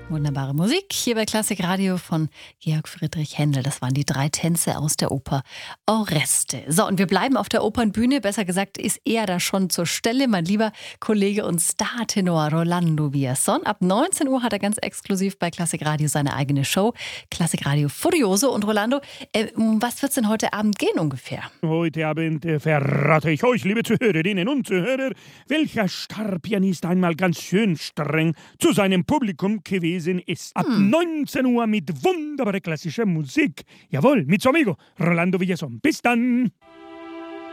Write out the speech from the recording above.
Wunderbare Musik hier bei Klassik Radio von Georg Friedrich Händel. Das waren die 3 Tänze aus der Oper Oreste. So, und wir bleiben auf der Opernbühne. Besser gesagt ist er da schon zur Stelle, mein lieber Kollege und Startenor Rolando Villazón. Ab 19 Uhr hat er ganz exklusiv bei Klassik Radio seine eigene Show. Klassik Radio Furioso. Und Rolando, um was wird es denn heute Abend gehen ungefähr? Heute Abend verrate ich euch, liebe Zuhörerinnen und Zuhörer, welcher Starpianist einmal ganz schön streng zu seinem Publikum gewesen ist. Ab 19 Uhr mit wunderbarer klassischer Musik. Jawohl, mit su amigo Rolando Villazón. Bis dann!